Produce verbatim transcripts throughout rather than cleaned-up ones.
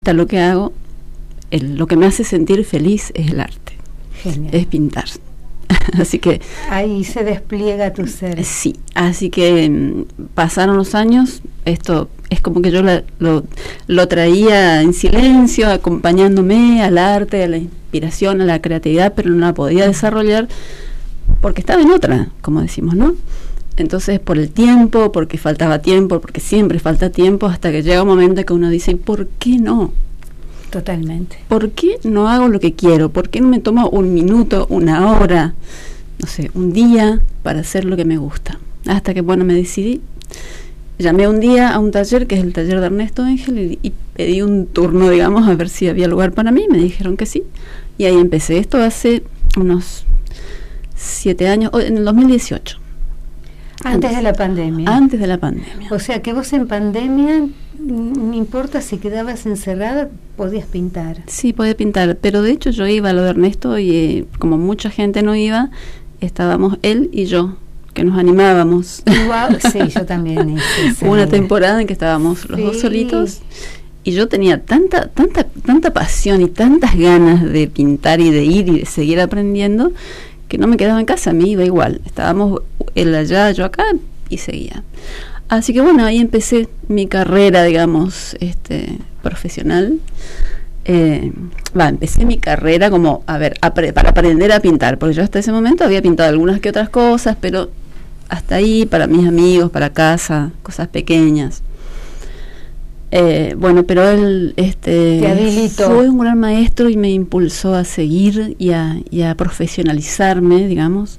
Lo que hago, el, lo que me hace sentir feliz es el arte. Genial. Es pintar. Así que ahí se despliega tu ser. Sí, así que m, pasaron los años, esto es como que yo la, lo, lo traía en silencio, acompañándome al arte, a la inspiración, a la creatividad, pero no la podía desarrollar porque estaba en otra, como decimos, ¿no? Entonces, por el tiempo, porque faltaba tiempo, porque siempre falta tiempo, hasta que llega un momento que uno dice, ¿por qué no? Totalmente. ¿Por qué no hago lo que quiero? ¿Por qué no me tomo un minuto, una hora, no sé, un día para hacer lo que me gusta? Hasta que, bueno, me decidí. Llamé un día a un taller, que es el taller de Ernesto Engel, y, y pedí un turno, digamos, a ver si había lugar para mí. Me dijeron que sí. Y ahí empecé. Esto hace unos siete años, en el dos mil dieciocho. Antes de la pandemia. Antes de la pandemia. O sea que vos en pandemia, no importa si quedabas encerrada, podías pintar. Sí, podía pintar, pero de hecho yo iba a lo de Ernesto y eh, como mucha gente no iba, estábamos él y yo, que nos animábamos. Wow, sí, yo también hice. Hubo una temporada en que estábamos los sí. dos solitos y yo tenía tanta, tanta, tanta pasión y tantas ganas de pintar y de ir y de seguir aprendiendo, que no me quedaba en casa, me iba igual. Estábamos él allá, yo acá, y seguía. Así que bueno, ahí empecé mi carrera, digamos, este, profesional. Eh, va, empecé mi carrera como, a ver, apre- para aprender a pintar, porque yo hasta ese momento había pintado algunas que otras cosas, pero hasta ahí, para mis amigos, para casa, cosas pequeñas. Eh, bueno, pero él este, fue un gran maestro y me impulsó a seguir y a, y a profesionalizarme, digamos,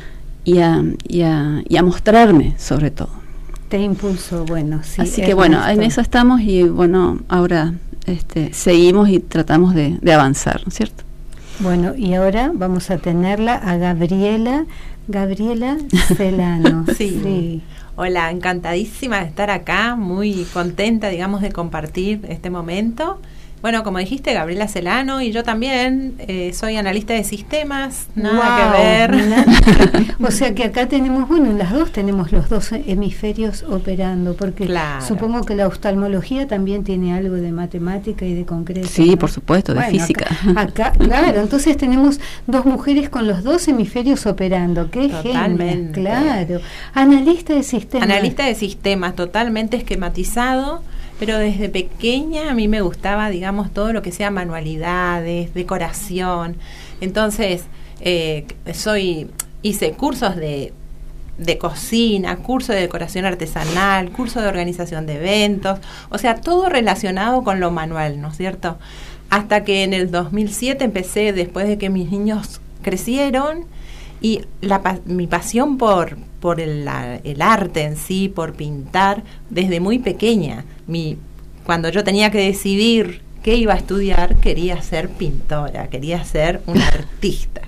y a, y, a, y a mostrarme, sobre todo. Te impulsó, bueno, sí. Así que bueno, en eso estamos y bueno, ahora este, seguimos y tratamos de, de avanzar, ¿no es cierto? Bueno, y ahora vamos a tenerla a Gabriela, Gabriela Celano. Sí. sí. Hola, encantadísima de estar acá, muy contenta, digamos, de compartir este momento. Bueno, como dijiste, Gabriela Celano, y yo también eh, soy analista de sistemas, nada wow, que ver. Nada. O sea que acá tenemos, bueno, las dos tenemos los dos hemisferios operando, porque claro. Supongo que la oftalmología también tiene algo de matemática y de concreto. Sí, ¿no? por supuesto, de bueno, física. Acá, acá, claro, entonces tenemos dos mujeres con los dos hemisferios operando, qué totalmente. Genial, claro. Analista de sistemas. Analista de sistemas, totalmente esquematizado. Pero desde pequeña a mí me gustaba, digamos, todo lo que sea manualidades, decoración. Entonces, eh, soy hice cursos de, de cocina, curso de decoración artesanal, curso de organización de eventos, o sea, todo relacionado con lo manual, ¿no es cierto? Hasta que en el dos mil siete empecé, después de que mis niños crecieron, y la, mi pasión por, por el, la, el arte en sí, por pintar, desde muy pequeña. Mi, cuando yo tenía que decidir qué iba a estudiar, quería ser pintora, quería ser una artista.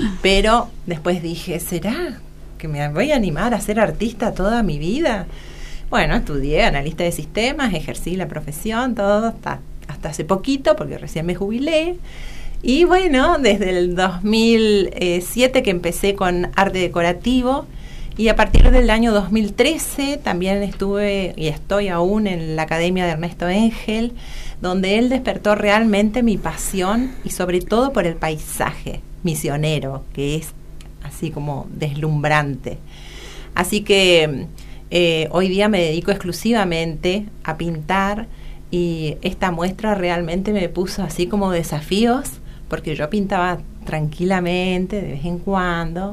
Pero después dije, ¿será que me voy a animar a ser artista toda mi vida? Bueno, estudié analista de sistemas, ejercí la profesión, todo, hasta, hasta hace poquito, porque recién me jubilé. Y bueno, desde el dos mil siete que empecé con arte decorativo, y a partir del año dos mil trece también estuve y estoy aún en la Academia de Ernesto Engel, donde él despertó realmente mi pasión y sobre todo por el paisaje misionero, que es así como deslumbrante. Así que eh, hoy día me dedico exclusivamente a pintar, y esta muestra realmente me puso así como desafíos, porque yo pintaba tranquilamente de vez en cuando.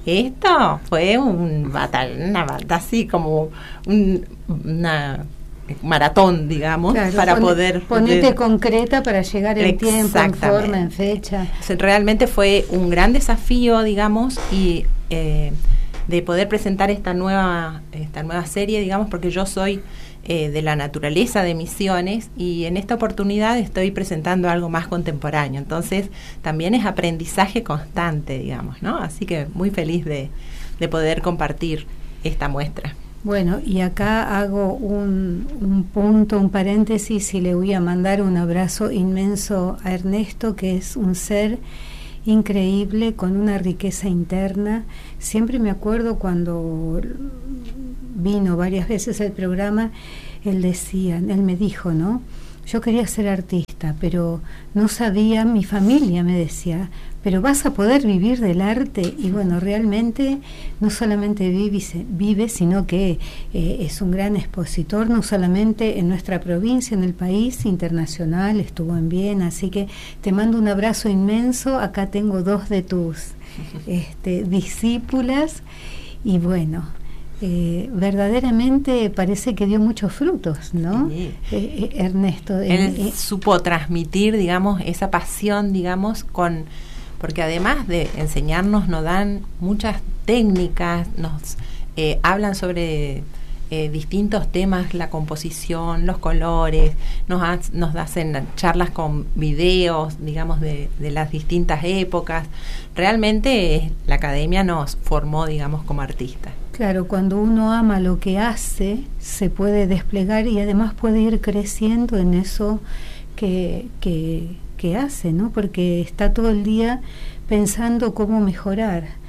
Esto fue un batal, una batalla así como un, una maratón, digamos, claro, para pone, poder... Ponete concreta para llegar en tiempo, en forma, en fecha. O sea, realmente fue un gran desafío, digamos, y eh, de poder presentar esta nueva, esta nueva serie, digamos, porque yo soy... Eh, de la naturaleza de Misiones, y en esta oportunidad estoy presentando algo más contemporáneo, entonces también es aprendizaje constante, digamos, ¿no? Así que muy feliz de, de poder compartir esta muestra. Bueno, y acá hago un, un punto, un paréntesis, y le voy a mandar un abrazo inmenso a Ernesto, que es un ser increíble, con una riqueza interna. Siempre me acuerdo cuando vino varias veces al programa, él decía, él me dijo, ¿no? yo quería ser artista, pero no sabía, mi familia me decía, pero vas a poder vivir del arte. Y bueno, realmente no solamente vive, vive sino que eh, es un gran expositor, no solamente en nuestra provincia, en el país, internacional, estuvo en Viena, así que te mando un abrazo inmenso. Acá tengo dos de tus este, discípulas, y bueno, Eh, verdaderamente parece que dio muchos frutos, ¿no? Sí. Eh, eh, Ernesto. Él eh, eh, supo transmitir, digamos, esa pasión, digamos, con porque además de enseñarnos, nos dan muchas técnicas, nos eh, hablan sobre eh, distintos temas, la composición, los colores, nos, ha, nos hacen charlas con videos, digamos, de, de las distintas épocas. Realmente eh, la academia nos formó, digamos, como artistas. Claro, cuando uno ama lo que hace, se puede desplegar y además puede ir creciendo en eso que, que, que hace, ¿no? Porque está todo el día pensando cómo mejorar.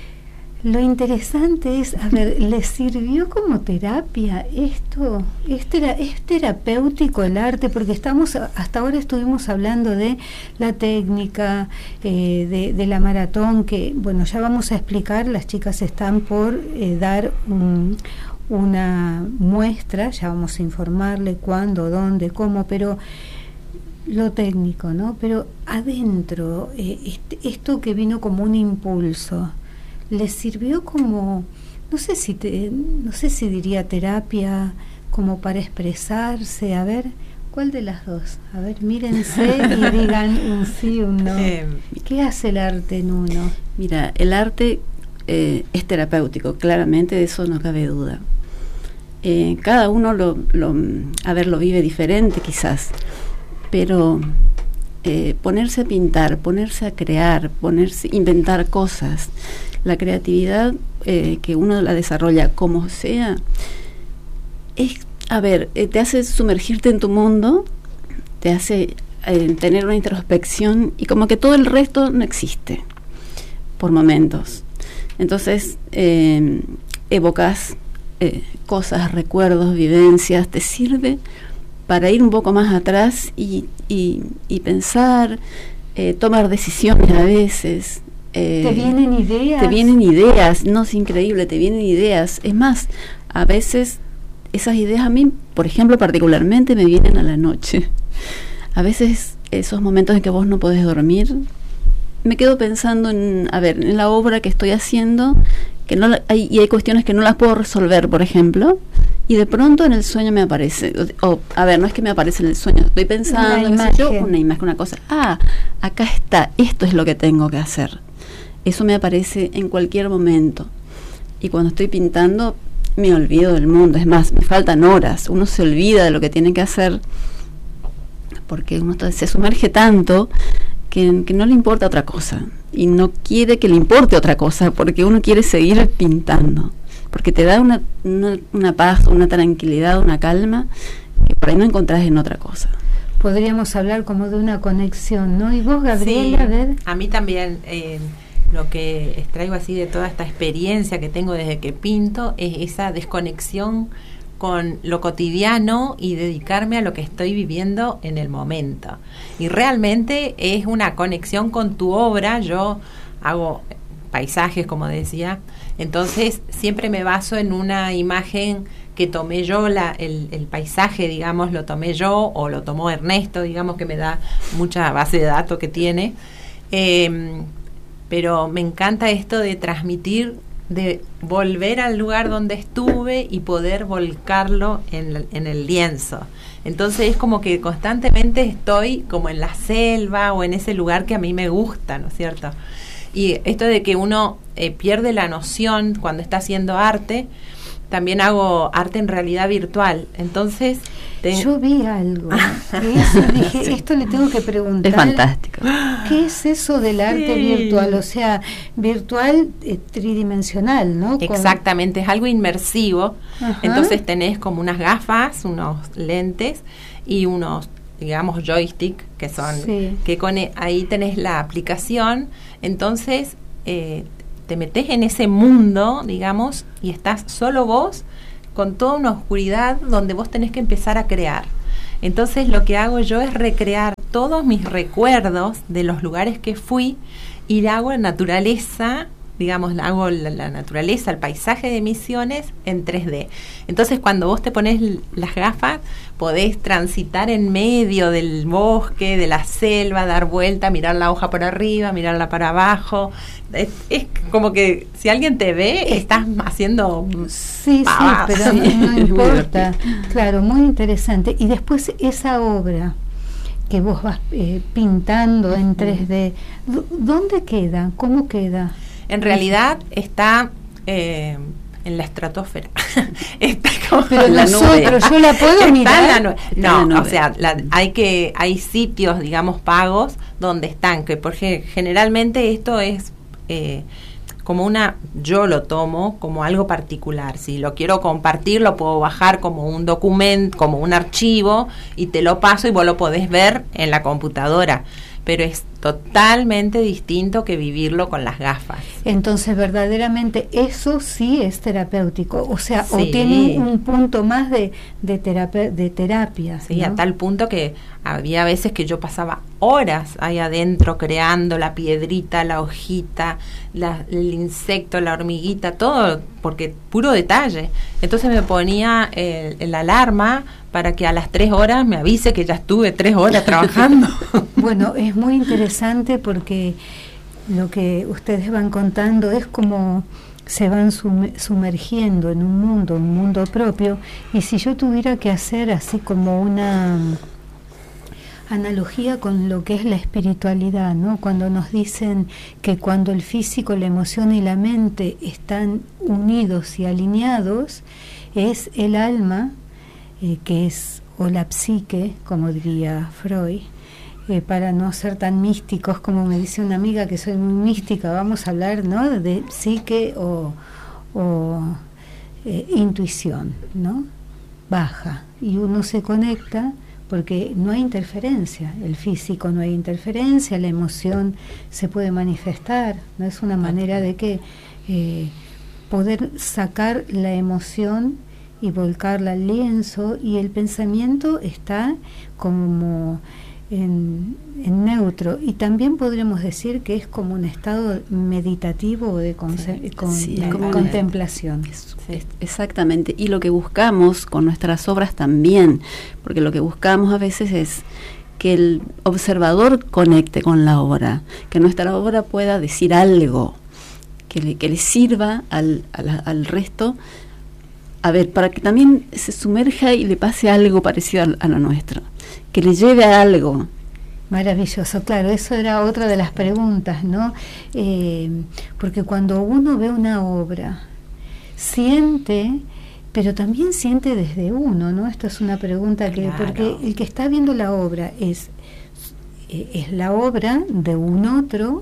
Lo interesante es, a ver, ¿le sirvió como terapia esto? ¿Es, tera, es terapéutico el arte? Porque estamos, hasta ahora estuvimos hablando de la técnica, eh, de, de la maratón, que, bueno, ya vamos a explicar, las chicas están por eh, dar un, una muestra, ya vamos a informarle cuándo, dónde, cómo, pero lo técnico, ¿no? Pero adentro, eh, este, esto que vino como un impulso, les sirvió como, no sé si te, no sé si diría terapia, como para expresarse. A ver, ¿cuál de las dos? A ver, mírense y digan un sí, un no. Eh, ¿Qué hace el arte en uno? Mira, el arte eh, es terapéutico, claramente, de eso no cabe duda. Eh, cada uno lo, lo, a ver, lo vive diferente quizás, pero eh, ponerse a pintar, ponerse a crear, ponerse, inventar cosas, la creatividad eh, que uno la desarrolla como sea, es, a ver, eh, te hace sumergirte en tu mundo, te hace eh, tener una introspección y como que todo el resto no existe por momentos. Entonces eh, evocas eh, cosas, recuerdos, vivencias, te sirve para ir un poco más atrás y, y, y pensar, eh, tomar decisiones a veces. Eh, te vienen ideas. Te vienen ideas, no es increíble, te vienen ideas. Es más, a veces esas ideas a mí, por ejemplo, particularmente me vienen a la noche. A veces esos momentos en que vos no podés dormir, me quedo pensando en, a ver, en la obra que estoy haciendo, que no la, hay, y hay cuestiones que no las puedo resolver, por ejemplo, y de pronto en el sueño me aparece, o, o a ver, no es que me aparece en el sueño, estoy pensando, una qué sé yo, una imagen, una cosa, ah, acá está, esto es lo que tengo que hacer. Eso me aparece en cualquier momento. Y cuando estoy pintando, me olvido del mundo. Es más, me faltan horas. Uno se olvida de lo que tiene que hacer porque uno se sumerge tanto que, que no le importa otra cosa. Y no quiere que le importe otra cosa porque uno quiere seguir pintando. Porque te da una, una, una paz, una tranquilidad, una calma que por ahí no encontrás en otra cosa. Podríamos hablar como de una conexión, ¿no? Y vos, Gabriela, sí, a ver. A mí también... Eh, lo que extraigo así de toda esta experiencia que tengo desde que pinto es esa desconexión con lo cotidiano y dedicarme a lo que estoy viviendo en el momento. Y realmente es una conexión con tu obra. Yo hago paisajes, como decía, entonces siempre me baso en una imagen que tomé yo, la, el, el paisaje, digamos, lo tomé yo o lo tomó Ernesto, digamos, que me da mucha base de datos que tiene. Eh, pero me encanta esto de transmitir, de volver al lugar donde estuve y poder volcarlo en, en el lienzo. Entonces es como que constantemente estoy como en la selva o en ese lugar que a mí me gusta, ¿no es cierto? Y esto de que uno eh, pierde la noción cuando está haciendo arte. También hago arte en realidad virtual, entonces... Ten... Yo vi algo, que eso dije, sí. Esto le tengo que preguntar. Es fantástico. ¿Qué es eso del arte sí. virtual? O sea, virtual eh, tridimensional, ¿no? Exactamente, es algo inmersivo. Ajá. Entonces tenés como unas gafas, unos lentes y unos, digamos, joystick, que son... Sí. que con ahí tenés la aplicación, entonces... Eh, te metes en ese mundo, digamos, y estás solo vos con toda una oscuridad donde vos tenés que empezar a crear. Entonces lo que hago yo es recrear todos mis recuerdos de los lugares que fui y hago la naturaleza, digamos, hago la, la naturaleza, el paisaje de Misiones en tres D. Entonces cuando vos te pones las gafas, podés transitar en medio del bosque, de la selva, dar vuelta, mirar la hoja por arriba, mirarla para abajo. Es, es como que si alguien te ve, estás haciendo sí, pavadas. sí, pero no, no importa. Claro, muy interesante. Y después esa obra que vos vas eh, pintando en tres D, ¿dónde queda? ¿Cómo queda? En realidad está eh, en la estratosfera. Está como pero en la nosotros, nube. Yo la puedo está mirar. En la nube. No, en la nube. O sea, la, hay que hay sitios, digamos, pagos donde están, que porque generalmente esto es eh, como una, yo lo tomo como algo particular. Si lo quiero compartir, lo puedo bajar como un documento, como un archivo, y te lo paso y vos lo podés ver en la computadora. Pero es totalmente distinto que vivirlo con las gafas. Entonces, verdaderamente, eso sí es terapéutico. O sea, Sí. o tiene un punto más de, de, terapia, de terapia. Sí, ¿no? a tal punto que había veces que yo pasaba horas ahí adentro creando la piedrita, la hojita, la, el insecto, la hormiguita, todo, porque puro detalle. Entonces me ponía el, el alarma para que a las tres horas me avise que ya estuve tres horas trabajando. Bueno, es muy interesante porque lo que ustedes van contando es como se van sum- sumergiendo en un mundo, un mundo propio, y si yo tuviera que hacer así como una analogía con lo que es la espiritualidad, ¿no? Cuando nos dicen que cuando el físico, la emoción y la mente están unidos y alineados, es el alma, eh, que es, o la psique, como diría Freud, eh, para no ser tan místicos, como me dice una amiga que soy muy mística, vamos a hablar, ¿no?, de psique o, o eh, intuición, ¿no?, baja, y uno se conecta porque no hay interferencia, el físico no hay interferencia, la emoción se puede manifestar, no es una manera de que eh, poder sacar la emoción y volcarla al lienzo, y el pensamiento está como en, en neutro, y también podremos decir que es como un estado meditativo o de, conce- Sí, con, sí, de como contemplación. Es- es- exactamente, y lo que buscamos con nuestras obras también, porque lo que buscamos a veces es que el observador conecte con la obra, que nuestra obra pueda decir algo, que le, que le sirva al, al, al resto, a ver, para que también se sumerja y le pase algo parecido a, a lo nuestro, que le lleve a algo. Maravilloso, claro, eso era otra de las preguntas, ¿no? Eh, porque cuando uno ve una obra, siente, pero también siente desde uno, ¿no? Esto es una pregunta que, Claro. porque el que está viendo la obra es, eh, es la obra de un otro,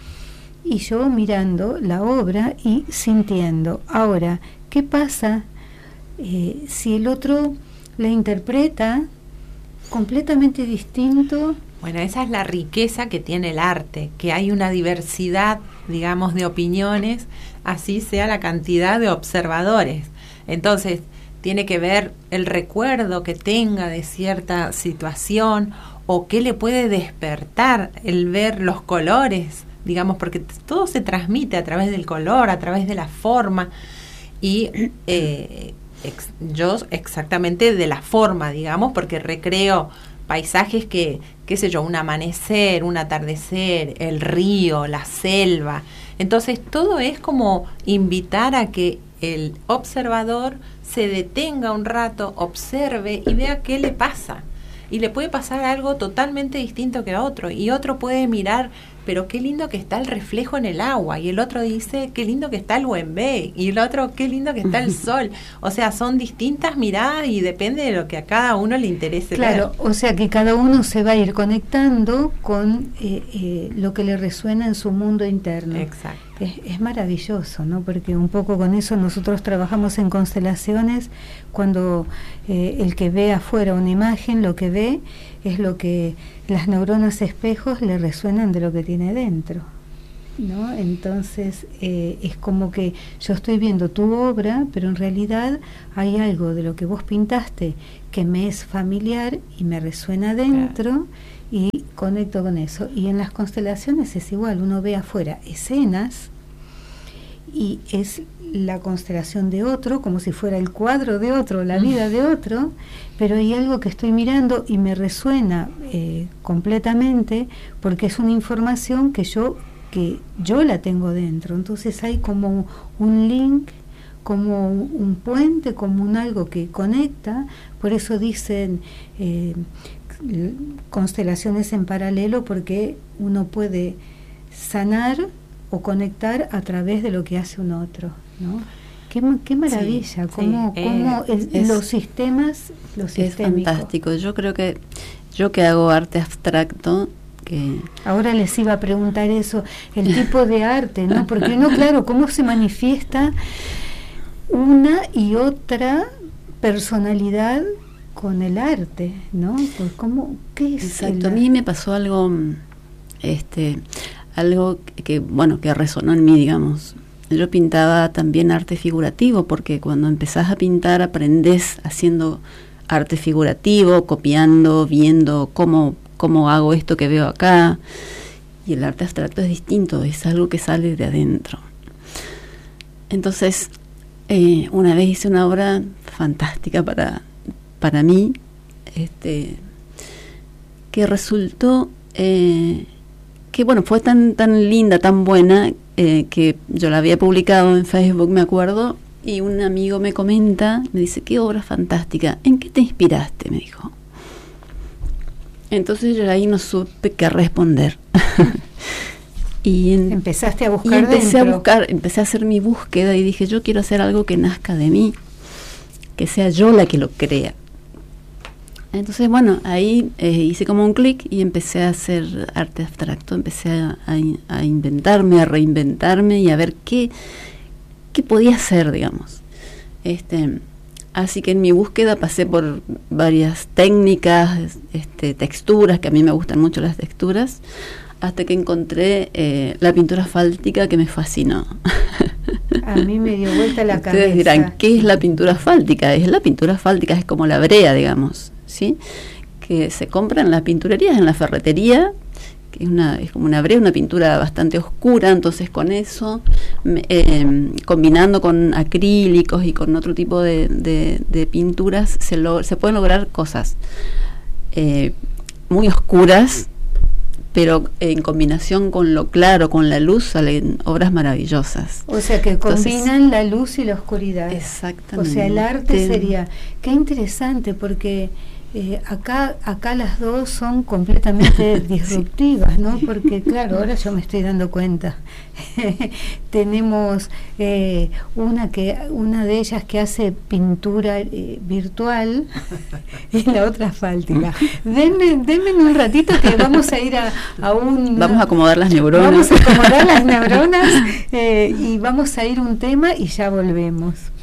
y yo mirando la obra y sintiendo. Ahora, ¿qué pasa eh, si el otro la interpreta completamente distinto? Bueno, esa es la riqueza que tiene el arte, que hay una diversidad, digamos, de opiniones, así sea la cantidad de observadores. Entonces, tiene que ver el recuerdo que tenga de cierta situación, o qué le puede despertar el ver los colores, digamos, porque todo se transmite a través del color, a través de la forma, y eh, ex, yo exactamente de la forma, digamos, porque recreo paisajes que, qué sé yo, un amanecer, un atardecer, el río, la selva. Entonces todo es como invitar a que el observador se detenga un rato, observe y vea qué le pasa. Y le puede pasar algo totalmente distinto que a otro, y otro puede mirar, pero qué lindo que está el reflejo en el agua, y el otro dice, qué lindo que está el Huembé, y el otro, qué lindo que está el sol. O sea, son distintas miradas y depende de lo que a cada uno le interese. Claro, ver. o sea que cada uno se va a ir conectando con eh, eh, lo que le resuena en su mundo interno. Exacto. Es, es maravilloso, ¿no? Porque un poco con eso nosotros trabajamos en constelaciones, cuando eh, el que ve afuera una imagen, lo que ve es lo que las neuronas espejos le resuenan de lo que tiene dentro. ¿no? Entonces eh, es como que yo estoy viendo tu obra, pero en realidad hay algo de lo que vos pintaste que me es familiar y me resuena dentro, claro, y conecto con eso. Y en las constelaciones es igual, uno ve afuera escenas y es la constelación de otro, como si fuera el cuadro de otro, la vida de otro, pero hay algo que estoy mirando y me resuena eh, completamente, porque es una información que yo que yo la tengo dentro. Entonces hay como un link, como un puente, como un algo que conecta. Por eso dicen eh, constelaciones en paralelo, porque uno puede sanar o conectar a través de lo que hace un otro, ¿no? Qué, qué maravilla, sí, cómo, sí, cómo eh, es, los sistemas, los es fantástico. Yo creo que yo que hago arte abstracto, que ahora les iba a preguntar eso, el tipo de arte, ¿no? Porque uno, claro, cómo se manifiesta una y otra personalidad con el arte, ¿no? Pues cómo, ¿qué es? Exacto, el... a mí me pasó algo, este, algo que, bueno, que resonó en mí, digamos. Yo pintaba también arte figurativo, porque cuando empezás a pintar aprendés haciendo arte figurativo, copiando, viendo cómo, cómo hago esto que veo acá. Y el arte abstracto es distinto, es algo que sale de adentro. Entonces, eh, una vez hice una obra fantástica para, para mí, este, que resultó... Eh, que bueno, fue tan tan linda, tan buena, eh, que yo la había publicado en Facebook, me acuerdo, y un amigo me comenta, me dice, qué obra fantástica, ¿en qué te inspiraste?, me dijo. Entonces yo ahí no supe qué responder. y en, empezaste a buscar y empecé dentro. a buscar, empecé a hacer mi búsqueda y dije, yo quiero hacer algo que nazca de mí, que sea yo la que lo crea. Entonces, bueno, ahí eh, hice como un clic y empecé a hacer arte abstracto, empecé a, a, a inventarme, a reinventarme y a ver qué, qué podía hacer, digamos. Este, así que en mi búsqueda pasé por varias técnicas, este, texturas, que a mí me gustan mucho las texturas, hasta que encontré eh, la pintura asfáltica, que me fascinó. A mí me dio vuelta la cabeza. Ustedes dirán, ¿qué es la pintura asfáltica? Es la pintura asfáltica, es como la brea, digamos, ¿sí? Que se compra en las pinturerías, en la ferretería, que es, una, es como una brea, una pintura bastante oscura. Entonces con eso, eh, combinando con acrílicos y con otro tipo de, de, de pinturas, se, lo, se pueden lograr cosas eh, muy oscuras, pero en combinación con lo claro, con la luz, salen obras maravillosas. O sea, que combinan Entonces, la luz y la oscuridad. Exactamente. O sea, el arte sería... Qué interesante, porque eh, acá acá las dos son completamente disruptivas, ¿no? Porque, claro, ahora yo me estoy dando cuenta. Tenemos eh, una que una de ellas que hace pintura eh, virtual y la otra asfáltica. Denme, denme un ratito que vamos a ir a, a un... Vamos a acomodar las neuronas. Vamos a acomodar las neuronas eh, y vamos a ir a un tema y ya volvemos.